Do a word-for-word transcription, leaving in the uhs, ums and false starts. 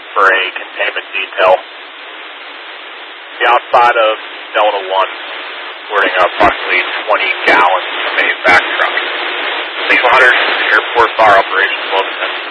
for a containment detail. The outside of Delta one, porting approximately twenty gallons from a back truck. Legal Hunters, airport bar operations, twelve ten.